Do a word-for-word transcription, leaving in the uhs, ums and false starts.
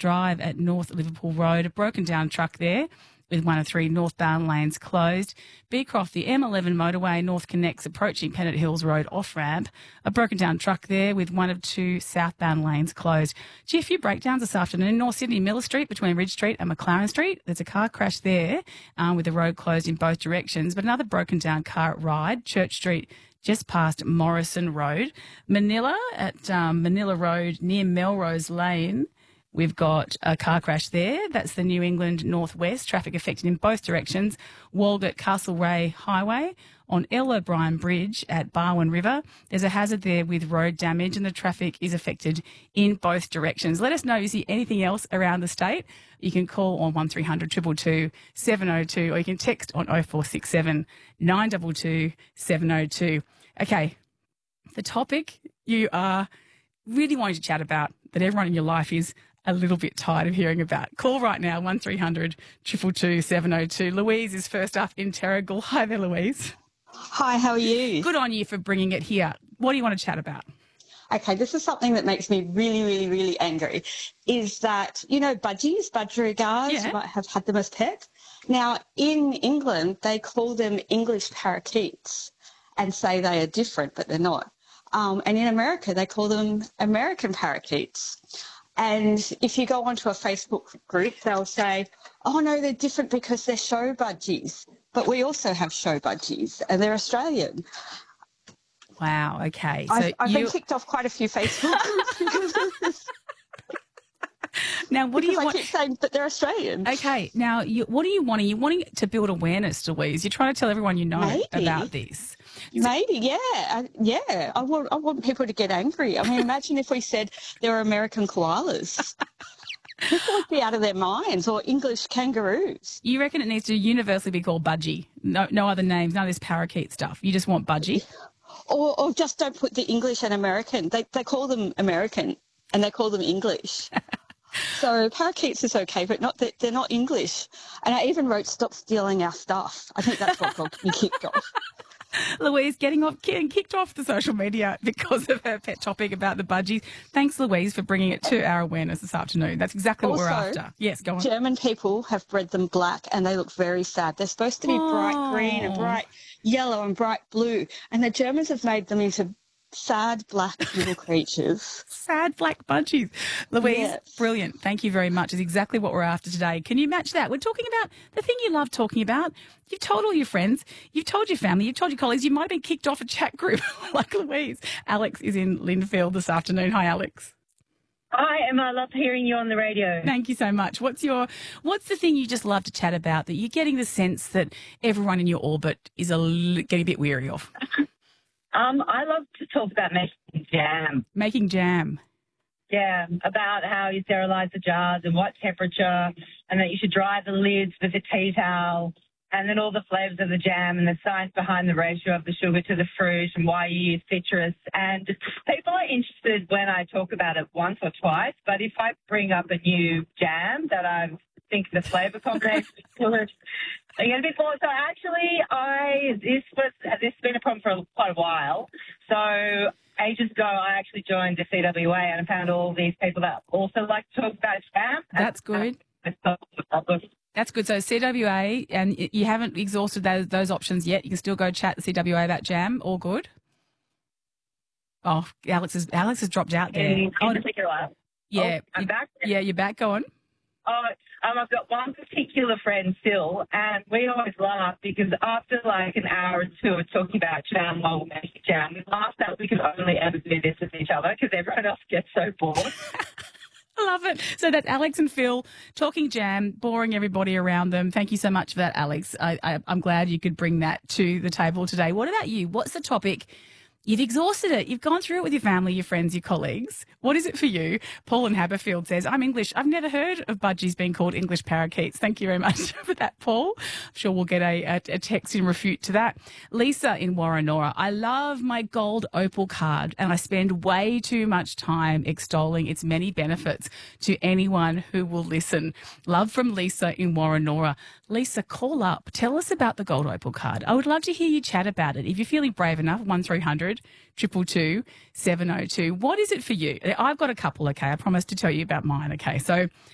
Drive at North Liverpool Road. A broken down truck there with one of three northbound lanes closed. Beecroft, the M eleven motorway, North Connects approaching Pennant Hills Road off-ramp. A broken down truck there with one of two southbound lanes closed. Gee, a few breakdowns this afternoon. North Sydney, Miller Street between Ridge Street and McLaren Street. There's a car crash there um, with the road closed in both directions. But another broken down car at Ryde, Church Street, just past Morrison Road. Manila at um, Manila Road near Melrose Lane. We've got a car crash there. That's the New England Northwest. Traffic affected in both directions. Walgett Castlereagh Highway on L. O'Brien Bridge at Barwon River. There's a hazard there with road damage and the traffic is affected in both directions. Let us know if you see anything else around the state. You can call on one three hundred two two two seven oh two or you can text on oh four six seven nine two two seven oh two. Okay, the topic you are really wanting to chat about that everyone in your life is a little bit tired of hearing about. Call right now, one three hundred two two two seven oh two. Louise is first up in Terrigal. Hi there, Louise. Hi, how are you? Good on you for bringing it here. What do you want to chat about? Okay, this is something that makes me really, really, really angry, is that, you know, budgies, budgerigars, Yeah. you might have had them as pets. Now, in England, they call them English parakeets and say they are different, but they're not. Um, and in America, they call them American parakeets. And if you go onto a Facebook group, they'll say, oh, no, they're different because they're show budgies. But we also have show budgies and they're Australian. Wow, okay. So I've, I've you... been kicked off quite a few Facebook groups because of this. Now, what do you I want? keep saying, but they're Australian. Okay, now, you, what are you wanting? You're wanting to build awareness, Louise. You're trying to tell everyone you know Maybe. about this. Maybe, yeah. I, yeah. I want, I want people to get angry. I mean, imagine if we said there were American koalas. People would be out of their minds, or English kangaroos. You reckon it needs to universally be called budgie? No, no other names, none of this parakeet stuff. You just want budgie? Or, or just don't put the English and American. They, they call them American and they call them English. So parakeets is okay, but not that they're not English. And I even wrote, stop stealing our stuff. I think that's what got me kicked off. Louise getting off, getting kicked off the social media because of her pet topic about the budgies. Thanks, Louise, for bringing it to our awareness this afternoon. That's exactly what Also, we're after. Yes, go on. German people have bred them black and they look very sad. They're supposed to be Oh. bright green and bright yellow and bright blue. And the Germans have made them into sad black little creatures. Sad black budgies. Louise, Yes. brilliant. Thank you very much. Is exactly what we're after today. Can you match that? We're talking about the thing you love talking about. You've told all your friends, you've told your family, you've told your colleagues, you might have been kicked off a chat group like Louise. Alex is in Linfield this afternoon. Hi, Alex. Hi, Emma. I love hearing you on the radio. Thank you so much. What's your, what's the thing you just love to chat about that you're getting the sense that everyone in your orbit is a, li- getting a bit weary of? Um, I love to talk about making jam. Making jam. Yeah, about how you sterilise the jars and what temperature, and that you should dry the lids with a tea towel, and then all the flavours of the jam and the science behind the ratio of the sugar to the fruit and why you use citrus. And people are interested when I talk about it once or twice, but if I bring up a new jam that I think the flavour combination is good, I get a bit more. So actually, I this was this has been a problem for quite a while. So ages ago, I actually joined the C W A and I found all these people that also like to talk about jam. That's good. And solved the problem. That's good. So C W A, and y- you haven't exhausted those, those options yet. You can still go chat the C W A about jam. All good. Oh, Alex has Alex has dropped out there. In, Oh, in particular, yeah, oh, I'm you- back. yeah, you're back. Go on. Oh, um, I've got one particular friend still, and we always laugh because after like an hour or two of talking about jam while we're making jam, we laugh that we can only ever do this with each other because everyone else gets so bored. I love it. So that's Alex and Phil talking jam, boring everybody around them. Thank you so much for that, Alex. I, I, I'm glad you could bring that to the table today. What about you? What's the topic? You've exhausted it. You've gone through it with your family, your friends, your colleagues. What is it for you? Paul in Haberfield says, I'm English. I've never heard of budgies being called English parakeets. Thank you very much for that, Paul. I'm sure we'll get a, a, a text in refute to that. Lisa in Warrenora, I love my gold opal card and I spend way too much time extolling its many benefits to anyone who will listen. Love from Lisa in Warrenora. Lisa, call up. Tell us about the gold opal card. I would love to hear you chat about it. If you're feeling brave enough, one three hundred two two two seven oh two. What is it for you? I've got a couple, okay? I promised to tell you about mine, okay? So